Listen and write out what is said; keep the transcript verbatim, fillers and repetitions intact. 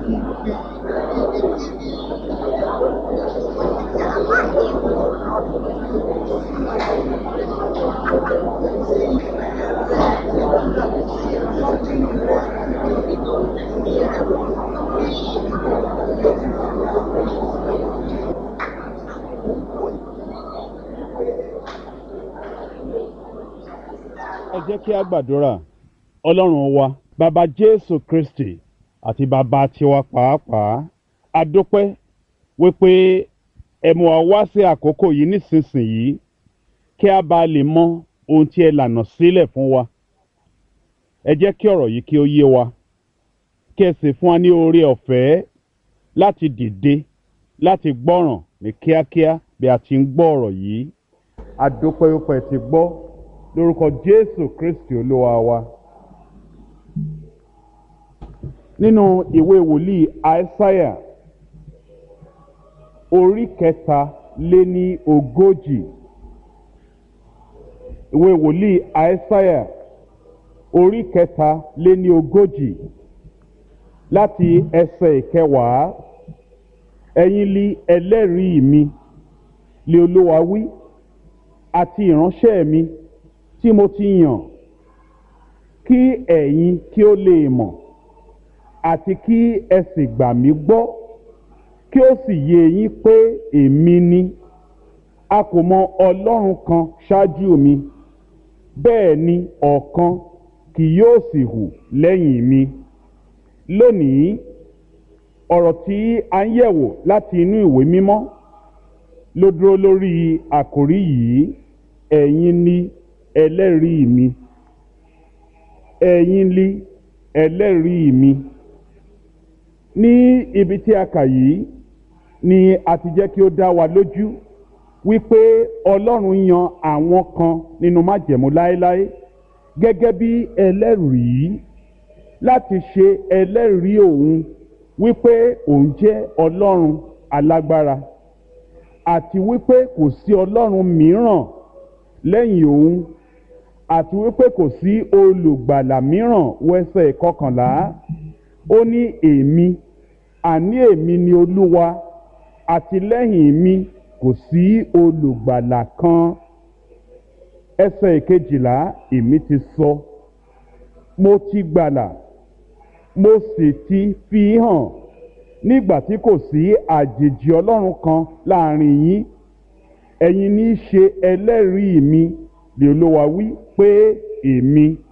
Ẹ jẹ́ kí a gbàdúrà. Ọlọ́run wa, bàbá Jésù Kristi àti bàbá tiwa pàápàá, a dúpẹ́ wípé ẹ mú wa wá sí àkókò yìí nísinsìnyí kí a bá lè mọ ohun tí ẹ lànà sílẹ̀ fún wa. Ẹ jẹ́ kí ọ̀rọ̀ yìí kí ó yé wa, kí ẹ sì fún wa ní oore ọ̀fẹ́ láti dìde láti gbọ́ràn ní kíákíá bí a ti ń gbọ́ ọ̀rọ̀ yìí. A dúpẹ́ wípé ẹ ti gbọ́ lórúkọ Jésù Kristi Olúwa wa. Nínú ìwé wòlíì Aísáyà orí kẹta lé ní ogójì, ìwé wòlíì Aísáyà orí kẹta lé ní ogójì láti ẹsẹ̀ ìkẹwàá. Ẹ̀yin li ẹlẹ́rìí mi, lé Olúwa wí, àti ìránṣẹ́ mi tí mo ti yàn, kí ẹ̀yin kí ó lè mọ̀ àti kí ẹ sì gbà mí gbọ́, kí ó sì yé yín pé èmi ni. A kò mọ Ọlọ́run kan ṣáájú mi, bẹ́ẹ̀ ni ọ̀kan kì yóò sì hù lẹ́yìn mi. Lónìí, ọ̀rọ̀ tí a ń yẹ̀wò láti inú ìwé mímọ́ ló dúró lórí àkòrí yìí: ẹ̀yin ni ẹlẹ́rìí mi. Ẹ̀yin ni ẹlẹ́rìí mi. Ní ibi tí a kà yìí ni a ti jẹ́ kí ó dá wa lójú wípé Ọlọ́run yan àwọn kan nínú májẹ̀mú láéláé gẹ́gẹ́ bí ẹlẹ́rìí láti ṣe ẹlẹ́rìí òun wípé òun jẹ́ Ọlọ́run alágbára àti wípé kò sí Ọlọ́run mìíràn lẹ́yìn òun, àti wípé kò sí olùgbàlà mìíràn. Wẹ́sẹ̀ kọkànlá, ó ní èmi, àní èmi ni Olúwa, àti lẹ́yìn mi kò sí olùgbàlà kan. Ẹsẹ̀ ìkejìlá, èmi ti sọ, mo ti gbàlà, mo sì ti fi hàn, nígbà tí kò sí àjèjì Ọlọ́run kan láàrin yín. Ẹ̀yin ní í ṣe ẹlẹ́rìí mi, lé Olúwa wí, pé èmi